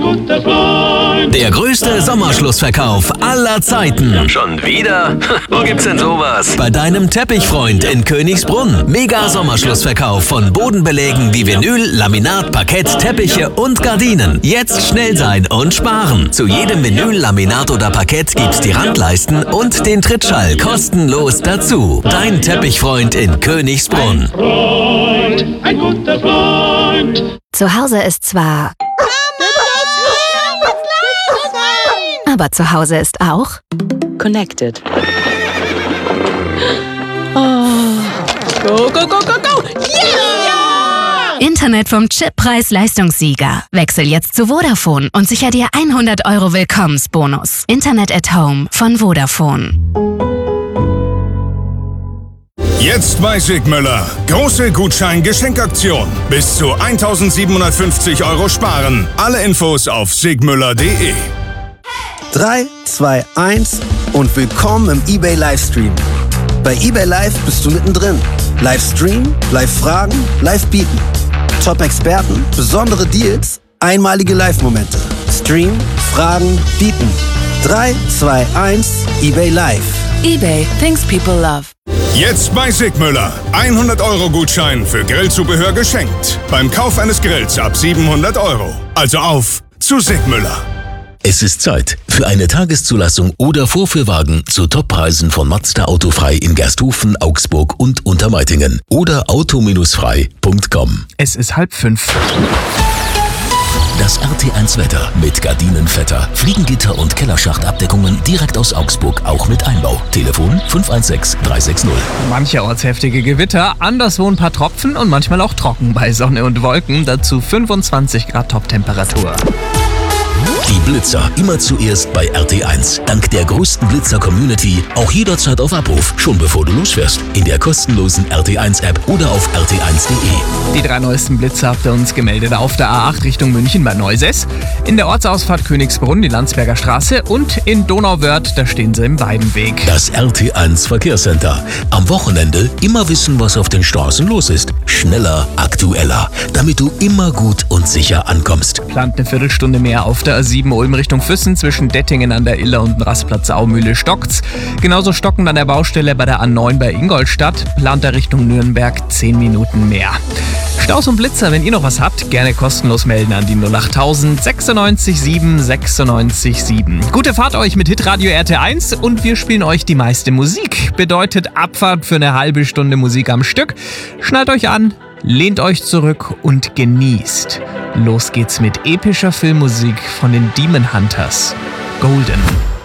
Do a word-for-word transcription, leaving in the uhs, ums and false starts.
guter Freund. Der größte Sommerschlussverkauf aller Zeiten. Schon wieder? Wo gibt's denn sowas? Bei deinem Teppichfreund in Königsbrunn. Mega Sommerschlussverkauf von Bodenbelägen wie Vinyl, Laminat, Parkett, Teppiche und Gardinen. Jetzt schnell sein und sparen. Zu jedem Vinyl, Laminat oder Parkett gibt's die Randleisten und den Trittschall kostenlos dazu. Dein Teppichfreund in Königsbrunn. Freund, ein guter Freund. Zu Hause ist zwar... Aber zu Hause ist auch... Connected. Oh. Go, go, go, go, go! Yeah! Internet vom Chip-Preis-Leistungssieger. Wechsel jetzt zu Vodafone und sicher dir hundert Euro Willkommensbonus. Internet at Home von Vodafone. Jetzt bei Sigmüller. Große Gutschein-Geschenkaktion. Bis zu eintausendsiebenhundertfünfzig Euro sparen. Alle Infos auf sigmüller punkt de. drei, zwei, eins und willkommen im eBay Livestream. Bei eBay Live bist du mittendrin. Livestream, Live-Fragen, Live-Bieten. Top-Experten, besondere Deals, einmalige Live-Momente. Stream, Fragen, Bieten. drei, zwei, eins, eBay Live. eBay, things people love. Jetzt bei Sigmüller. hundert Euro Gutschein für Grillzubehör geschenkt. Beim Kauf eines Grills ab siebenhundert Euro. Also auf zu Sigmüller. Es ist Zeit für eine Tageszulassung oder Vorführwagen zu Toppreisen von Mazda Autofrei in Gersthofen, Augsburg und Untermeitingen oder auto frei punkt com. Es ist halb fünf. Das R T eins Wetter mit Gardinenvetter, Fliegengitter und Kellerschachtabdeckungen direkt aus Augsburg, auch mit Einbau. Telefon fünf eins sechs drei sechs null. Mancherorts heftige Gewitter, anderswo ein paar Tropfen und manchmal auch trocken bei Sonne und Wolken. Dazu fünfundzwanzig Grad Toptemperatur. Die Blitzer immer zuerst bei R T eins. Dank der größten Blitzer-Community auch jederzeit auf Abruf, schon bevor du losfährst. In der kostenlosen R T eins App oder auf r t eins punkt de. Die drei neuesten Blitzer habt ihr uns gemeldet auf der A acht Richtung München bei Neusäß, in der Ortsausfahrt Königsbrunn die Landsberger Straße und in Donauwörth, da stehen sie im Weidenweg. Das R T eins Verkehrscenter. Am Wochenende immer wissen, was auf den Straßen los ist. Schneller, aktueller, damit du immer gut und sicher ankommst. Plant eine Viertelstunde mehr auf der A sieben Ulm Richtung Füssen zwischen Dettingen an der Iller und dem Rastplatz Aumühle stockt's. Genauso stockend an der Baustelle bei der A neun bei Ingolstadt. Plant er Richtung Nürnberg zehn Minuten mehr. Staus und Blitzer, wenn ihr noch was habt, gerne kostenlos melden an die null achttausend sechsundneunzig sieben sechsundneunzig sieben. Gute Fahrt euch mit Hitradio R T eins und wir spielen euch die meiste Musik. Bedeutet Abfahrt für eine halbe Stunde Musik am Stück. Schnallt euch an, lehnt euch zurück und genießt. Los geht's mit epischer Filmmusik von den Demon Hunters. Golden.